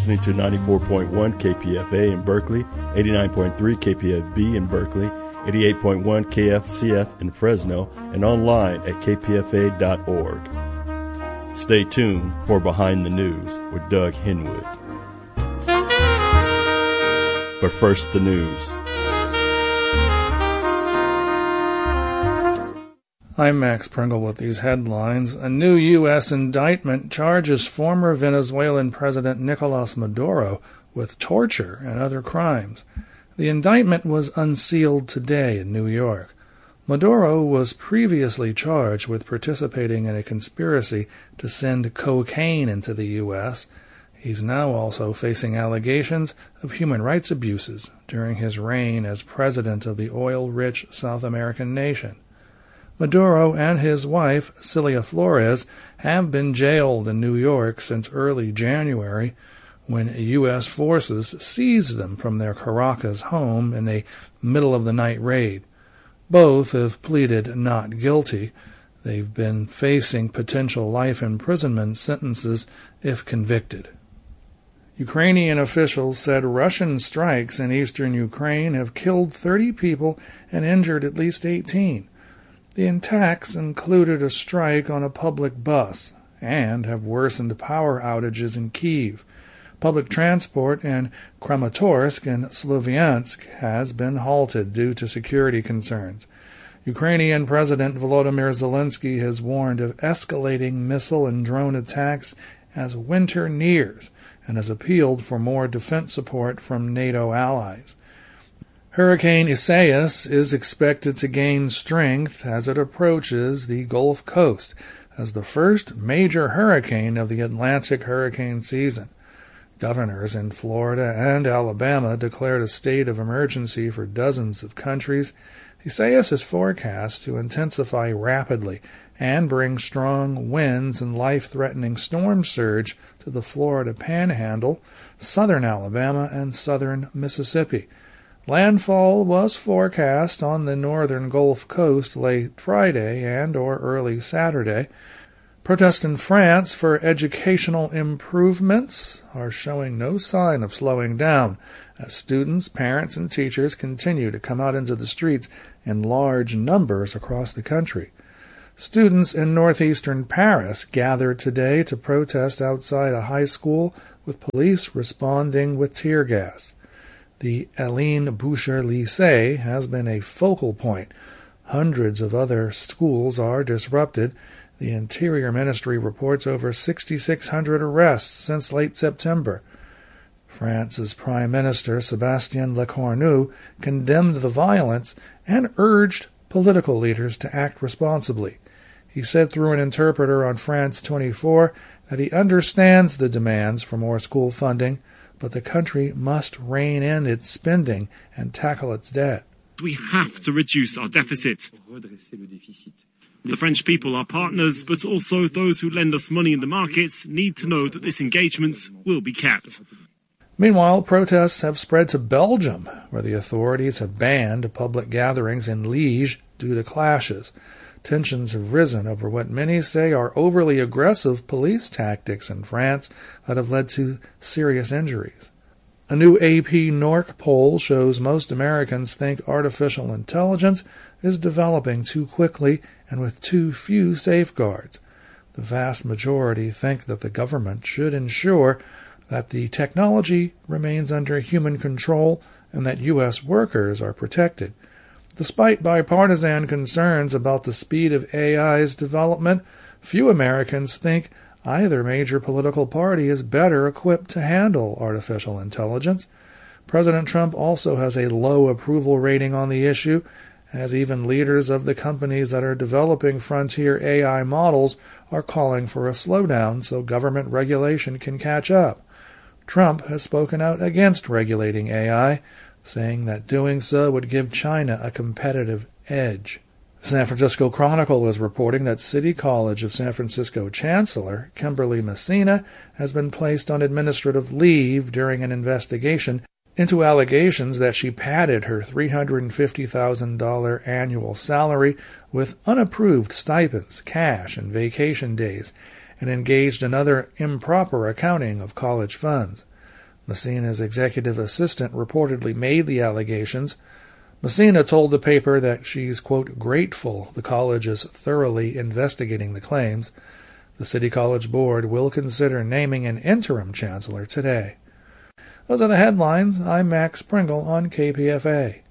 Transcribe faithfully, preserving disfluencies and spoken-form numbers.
listening to ninety-four point one K P F A in Berkeley, eighty-nine point three K P F B in Berkeley, eighty-eight point one K F C F in Fresno, and online at k p f a dot org. Stay tuned for Behind the News with Doug Henwood. But first, the news. I'm Max Pringle with these headlines. A new U S indictment charges former Venezuelan President Nicolas Maduro with torture and other crimes. The indictment was unsealed today in New York. Maduro was previously charged with participating in a conspiracy to send cocaine into the U S. He's now also facing allegations of human rights abuses during his reign as president of the oil-rich South American nation. Maduro and his wife, Cilia Flores, have been jailed in New York since early January, when U S forces seized them from their Caracas home in a middle-of-the-night raid. Both have pleaded not guilty. They've been facing potential life imprisonment sentences if convicted. Ukrainian officials said Russian strikes in eastern Ukraine have killed thirty people and injured at least eighteen. The attacks included a strike on a public bus and have worsened power outages in Kyiv. Public transport in Kramatorsk and Sloviansk has been halted due to security concerns. Ukrainian President Volodymyr Zelensky has warned of escalating missile and drone attacks as winter nears and has appealed for more defense support from NATO allies. Hurricane Isaias is expected to gain strength as it approaches the Gulf Coast as the first major hurricane of the Atlantic hurricane season. Governors in Florida and Alabama declared a state of emergency for dozens of countries. Isaias is forecast to intensify rapidly and bring strong winds and life-threatening storm surge to the Florida Panhandle, southern Alabama, and southern Mississippi. Landfall was forecast on the northern Gulf Coast late Friday and or early Saturday. Protests in France for educational improvements are showing no sign of slowing down as students, parents, and teachers continue to come out into the streets in large numbers across the country. Students in northeastern Paris gathered today to protest outside a high school with police responding with tear gas. The Hélène Boucher Lycée has been a focal point. Hundreds of other schools are disrupted. The Interior Ministry reports over six thousand six hundred arrests since late September. France's Prime Minister Sébastien Lecornu condemned the violence and urged political leaders to act responsibly. He said through an interpreter on France twenty-four that he understands the demands for more school funding, but the country must rein in its spending and tackle its debt. We have to reduce our deficit. The French people, our partners, but also those who lend us money in the markets, need to know that this engagement will be kept. Meanwhile, protests have spread to Belgium, where the authorities have banned public gatherings in Liège due to clashes. Tensions have risen over what many say are overly aggressive police tactics in France that have led to serious injuries. A new A P N O R C poll shows most Americans think artificial intelligence is developing too quickly and with too few safeguards. The vast majority think that the government should ensure that the technology remains under human control and that U S workers are protected. Despite bipartisan concerns about the speed of A I's development, few Americans think either major political party is better equipped to handle artificial intelligence. President Trump also has a low approval rating on the issue, as even leaders of the companies that are developing frontier A I models are calling for a slowdown so government regulation can catch up. Trump has spoken out against regulating A I, saying that doing so would give China a competitive edge. San Francisco Chronicle is reporting that City College of San Francisco Chancellor Kimberly Messina has been placed on administrative leave during an investigation into allegations that she padded her three hundred fifty thousand dollars annual salary with unapproved stipends, cash, and vacation days, and engaged in other improper accounting of college funds. Messina's executive assistant reportedly made the allegations. Messina told the paper that she's, quote, grateful the college is thoroughly investigating the claims. The City College Board will consider naming an interim chancellor today. Those are the headlines. I'm Max Pringle on K P F A.